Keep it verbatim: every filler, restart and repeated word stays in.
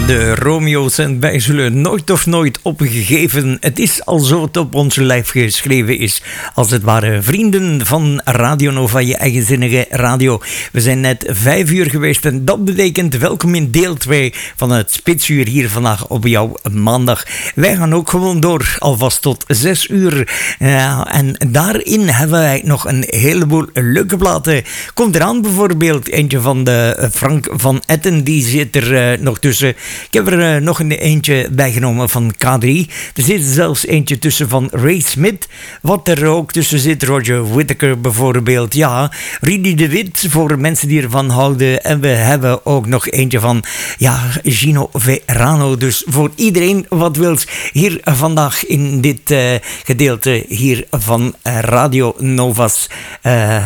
de Romeo's en wij zullen nooit of nooit opgegeven. Het is al zo het op ons lijf geschreven is. Als het ware vrienden van Radio Nova, je eigenzinnige radio. We zijn net vijf uur geweest en dat betekent welkom in deel twee van het Spitsuur hier vandaag op jouw maandag. Wij gaan ook gewoon door, alvast tot zes uur. Ja, en daarin hebben wij nog een heleboel leuke platen. Komt eraan bijvoorbeeld eentje van de Frank van Etten, die zit er uh, nog tussen. Ik heb er uh, nog een eentje bijgenomen van K drie. Er zit zelfs eentje tussen van Ray Smith. Wat er ook tussen zit, Roger Whittaker bijvoorbeeld. Ja, Rudy de Wit, voor mensen die ervan houden. En we hebben ook nog eentje van, ja, Gino Verano. Dus voor iedereen wat wils hier vandaag in dit uh, gedeelte hier van uh, Radio Nova's uh,